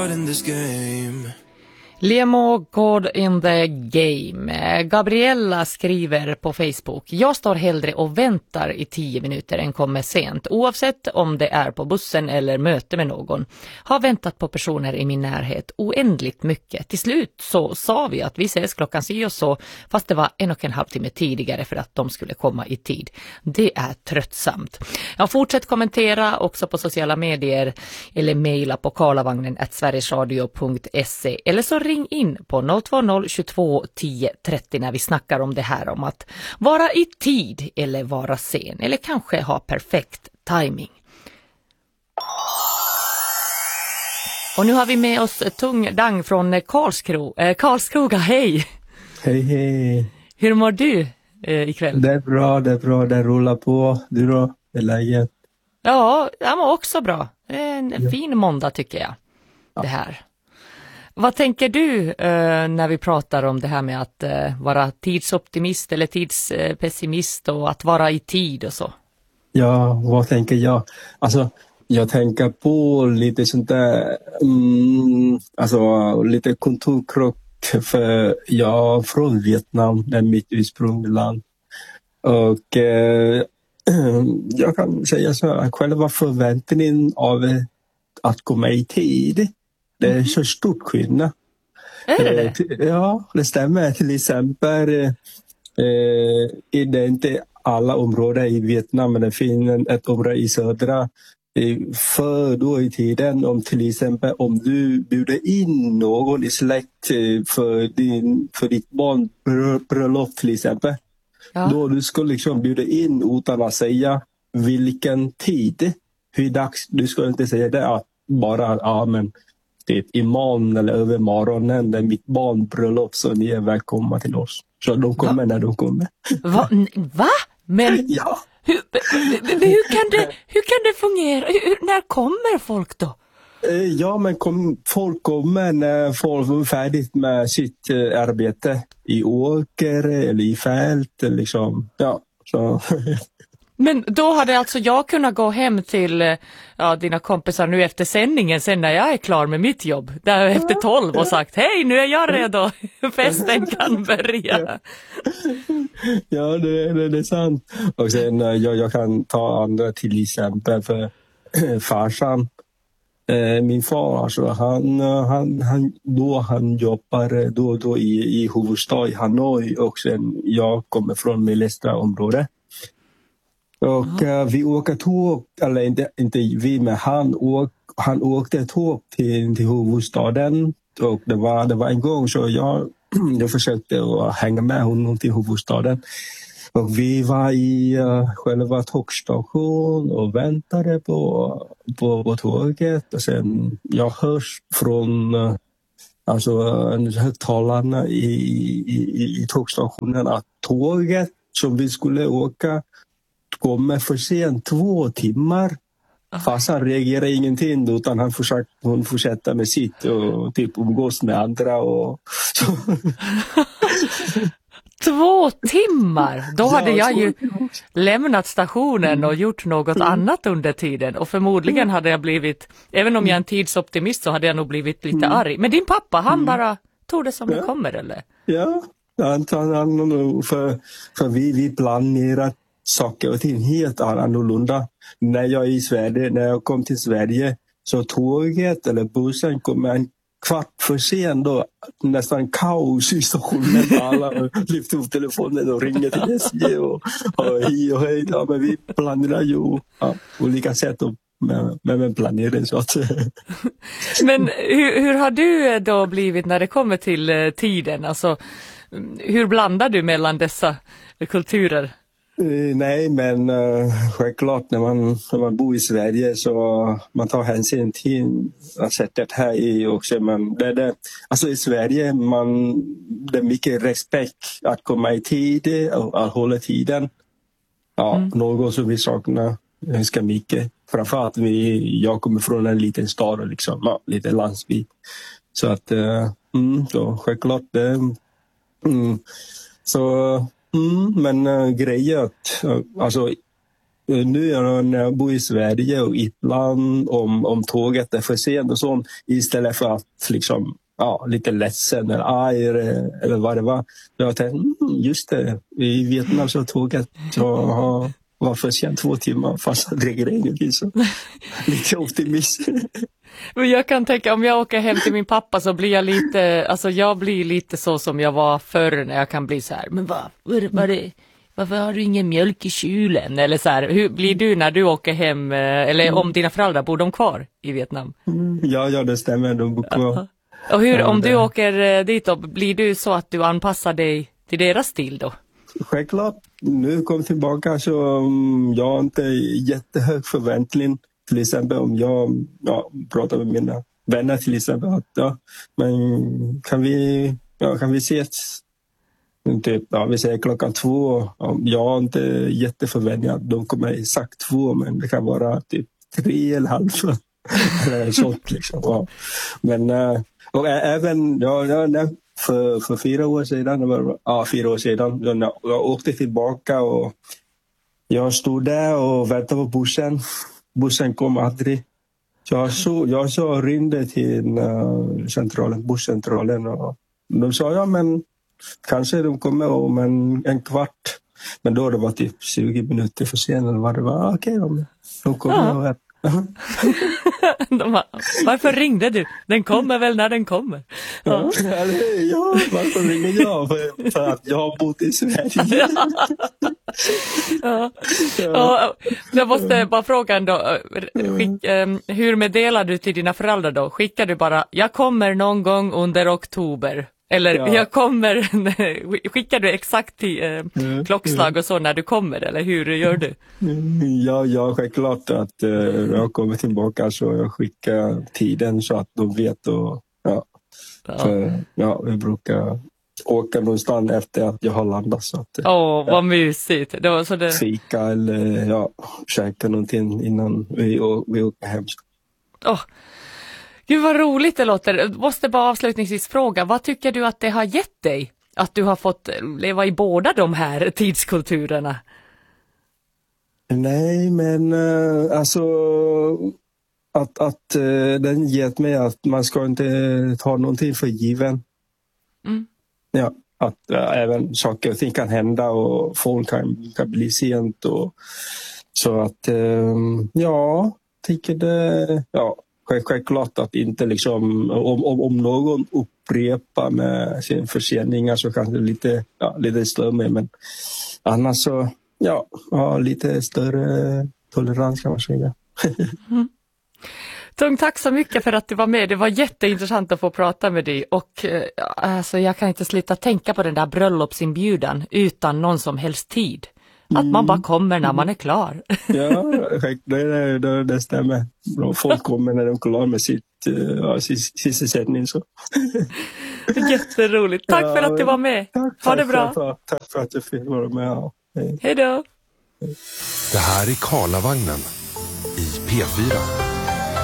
In this game. Liam Code in the game. Gabriella skriver på Facebook: jag står hellre och väntar i 10 minuter än kommer sent. Oavsett om det är på bussen eller möte med någon. Har väntat på personer i min närhet oändligt mycket. Till slut så sa vi att vi ses klockan si och så, fast det var 1,5 timme tidigare för att de skulle komma i tid. Det är tröttsamt. Jag fortsätter kommentera också på sociala medier eller mejla på karlavagnen@sverigesradio.se eller så ring in på 020 22 10 30 när vi snackar om det här om att vara i tid eller vara sen eller kanske ha perfekt timing. Och nu har vi med oss Tung Dang från Karlskoga. Hej! Hej, hej. Hur mår du ikväll? Det är bra. Det rullar på. Du då? Det är läget? Ja, jag mår också bra. En fin måndag tycker jag. Det här. Vad tänker du när vi pratar om det här med att vara tidsoptimist eller tidspessimist och att vara i tid och så? Ja, vad tänker jag? Alltså, jag tänker på lite sånt där, alltså lite kontorkrock, för jag är från Vietnam, det är mitt ursprungsland. Och jag kan säga så här, själva förväntningen av att komma i tid, det är så stort skillnad. Är det? Ja, det stämmer. Till exempel är det inte alla områden i Vietnam, men det finns ett område i södra. För då i tiden, om till exempel om du bjuder in någon i släkt för ditt barn bröllop till exempel. Ja. Då du ska liksom bjuda in utan att säga vilken tid, hur dags, du ska inte säga det att bara, men det imorgon eller över morgonen, det är mitt barnbröllop, så ni är välkomna till oss. Så de kommer när de kommer. Va? Men ja. Hur kan det fungera? När kommer folk då? Ja, men folk kommer när folk är färdigt med sitt arbete i åker eller i fält. Liksom. Ja, så... Men då hade alltså jag kunnat gå hem till dina kompisar nu efter sändningen sen när jag är klar med mitt jobb. Där efter 12 och sagt, hej, nu är jag redo. Festen kan börja. Ja, det är sant. Och sen jag kan ta andra till exempel för farsan. Min far, alltså, han jobbar då i huvudstad i Hanoi, och sen jag kommer från mellersta området. Och vi åker tåg, eller inte vi, men han åkte tåg till huvudstaden. Och det var en gång så jag försökte att hänga med honom till huvudstaden. Och vi var i själva tågstationen och väntade på tåget. Och sen jag hörs från högtalarna i tågstationen att tåget som vi skulle åka kommer för sent 2 timmar. Fast han reagerar ingenting, utan hon fortsätter med sitt och typ umgås med andra. Och 2 timmar? Då hade jag ju lämnat stationen och gjort något annat under tiden. Och förmodligen hade jag blivit, även om jag är en tidsoptimist, så hade jag nog blivit lite arg. Men din pappa, han bara tog det som det kommer, eller? Ja, för vi planerar saker och ting helt annorlunda. När jag kom till Sverige, så tåget eller bussen kom en kvart för sen, då nästan kaos i stationen. Alla lyfter upp telefonen och ringer till SJ och hej. Ja, men vi planerar ju olika sätt med planering. Så att. Men hur har du då blivit när det kommer till tiden? Alltså, hur blandar du mellan dessa kulturer? Nej, men självklart när man bor i Sverige så man tar hänsyn till sättet här i också. Alltså i Sverige det är mycket respekt att komma i tid och att hålla tiden. Ja, något som vi saknar ganska mycket. Framförallt jag kommer från en liten stad och liksom, lite landsbygd. Så att så självklart men grejen att alltså nu när jag bor i Sverige och ibland om tåget är för sent och sånt, istället för att liksom, lite ledsen eller arg eller vad det var. Jag tänkte, just det, i Vietnam så tåget var för sent 2 timmar fast det regnade så. Lite optimism. Men jag kan tänka, om jag åker hem till min pappa så blir jag lite så som jag var förr, när jag kan bli så här, men varför har du ingen mjölk i kylen? Eller så här, hur blir du när du åker hem, eller om dina föräldrar, bor de kvar i Vietnam? Ja, det stämmer, de bor kvar. Och om du åker dit då, blir du så att du anpassar dig till deras stil då? Självklart, nu kom tillbaka så jag har inte jättehög förväntning. Till exempel om jag pratar med mina vänner till exempel att men kan vi ses typ, vi säger 2:00. Jag har inte jätteförväntningar att de kommer exakt 2, men det kan vara typ 3 eller halv. Sånt liksom. Ja. Men och även för 4 år sedan, 4 år sedan, när jag åkte tillbaka och jag stod där och väntade på bussen. Bussen kom aldrig. Jag så ringde till busscentralen och de sa, men kanske de kommer om en kvart. Men då det var typ 20 minuter för sent eller vad det var. Okej, de kommer. Varför ringde du? Den kommer väl när den kommer. Varför ringer jag? För att jag har bott i Sverige. Jag måste bara fråga ändå, hur meddelar du till dina föräldrar då? Skickar du bara, jag kommer någon gång under oktober? Eller jag kommer, skickar du exakt till klockslag och så när du kommer, eller hur gör du? Ja, självklart att jag kommer tillbaka så jag skickar tiden så att de vet och vi brukar åka någonstans efter att jag har landat så att vad mysigt. Det var så det... fika eller käka någonting innan vi åker hem. Gud vad roligt det låter. Jag måste bara avslutningsvis fråga, vad tycker du att det har gett dig? Att du har fått leva i båda de här tidskulturerna? Nej, men alltså att den gett mig att man ska inte ta någonting för given. Ja, att även saker och ting kan hända och folk kan bli sent och så att tycker det självklart att inte liksom om någon upprepar med sin förseningar så kanske lite större, men annars så lite större tolerans kan man säga. Tung, tack så mycket för att du var med. Det var jätteintressant att få prata med dig och alltså, jag kan inte sluta tänka på den där bröllopsinbjudan utan någon som helst tid. Att man bara kommer när man är klar. Ja, det stämmer. Folk kommer när de är klara med sysselsättning. Så. Jätteroligt. Tack för att du var med. Ha det bra. Tack för att du fick vara med. Hej då. Det här är Karlavagnen i P4.